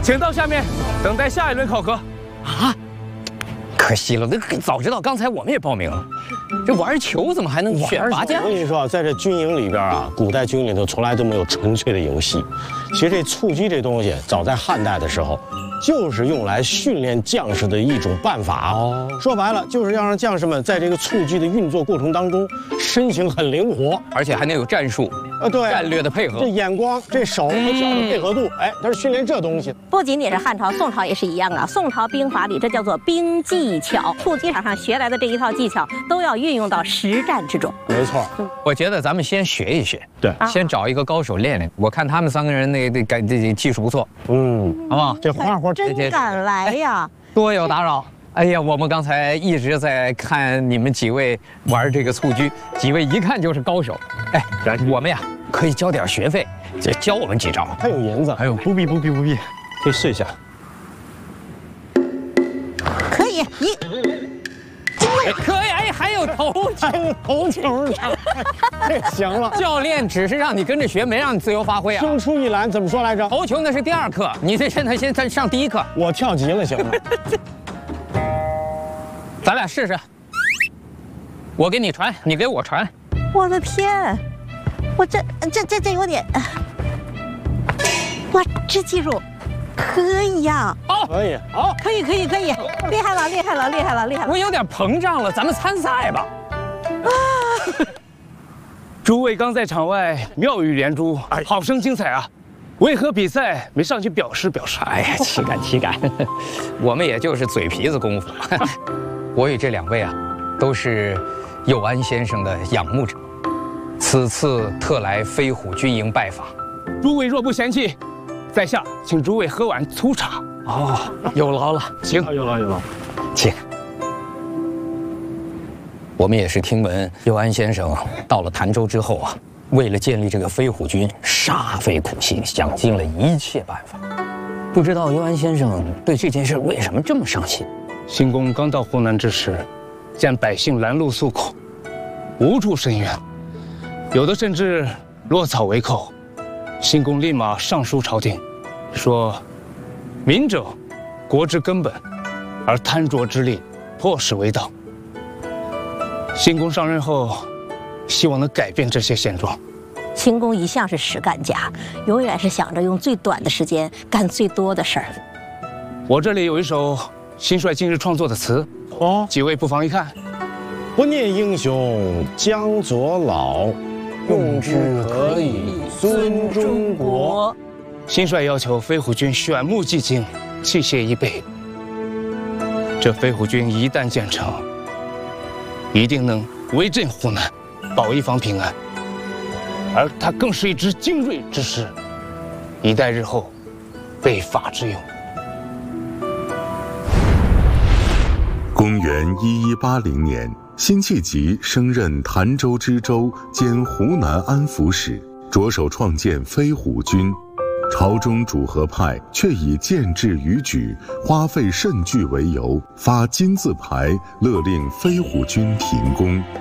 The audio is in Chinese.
请到下面等待下一轮考核。 啊，可惜了，早知道刚才我们也报名了。这玩球怎么还能选拔将？ 我跟你说，在这军营里边啊，古代军里头从来都没有纯粹的游戏。其实这蹴鞠这东西，早在汉代的时候，就是用来训练将士的一种办法。哦，说白了，就是要让将士们在这个蹴鞠的运作过程当中，身形很灵活， 而且还能有战术。 对， 战略的配合， 这眼光、这手和脚的配合度，哎，它是训练这东西。 不仅仅是汉朝，宋朝也是一样啊。宋朝兵法里这叫做兵技巧，蹴鞠场上学来的这一套技巧都要运用到实战之中。 没错， 我觉得咱们先学一学， 对， 先找一个高手练练。我看他们3个人这技术不错，好不好？ 这花真敢来呀！ 多有打扰。哎呀，我们刚才一直在看你们几位玩这个蹴鞠，几位一看就是高手。哎，我们呀可以交点学费，教我们几招。 还有银子， 哎呦，不必，可以试一下。 可以， 可以，哎，还有头球呢， 这行了。 教练只是让你跟着学，没让你自由发挥啊。 生出一篮怎么说来着？ 头球那是第2课，你这现在先上第1课。 我跳级了，行吗？ 咱俩试试，我给你传，你给我传。 我的天，我这有点，哇，这技术可以呀！ 好， 可以，好， 可以，厉害了！ 我有点膨胀了，咱们参赛吧。 诸位刚在场外妙语连珠，好生精彩啊！为何比赛没上去表示？哎呀，岂敢！我们也就是嘴皮子功夫。我与这2位啊，都是佑安先生的仰慕者，此次特来飞虎军营拜访。 诸位若不嫌弃，在下请诸位喝碗粗茶。 哦，有劳了， 行， 有劳， 请。我们也是听闻佑安先生到了潭州之后啊，为了建立这个飞虎军，煞费苦心，想尽了一切办法。不知道佑安先生对这件事为什么这么上心？ 新公刚到湖南之时，见百姓拦路诉苦，无处伸冤，有的甚至落草为寇。新公立马上书朝廷，说：“民者，国之根本，而贪浊之吏，迫使为党。”新公上任后，希望能改变这些现状。 新公一向是实干家，永远是想着用最短的时间干最多的事儿。 我这里有一首新帅近日创作的词，几位不妨一看。 不念英雄将左老，用之可以尊中国。 新帅要求飞虎军选木技精，器械一备。这飞虎军一旦建成，一定能威震湖南，保一方平安。而他更是一支精锐之师，一待日后备法之用。 公元1180年，辛弃疾升任潭州知州兼湖南安抚使，着手创建飞虎军。朝中主和派却以建制逾矩、花费甚巨为由，发金字牌勒令飞虎军停工。